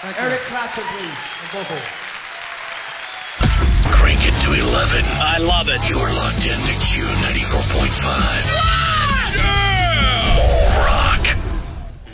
Eric Clapton, please. Vocal. Crank it to 11. I love it. You're locked into Q94.5.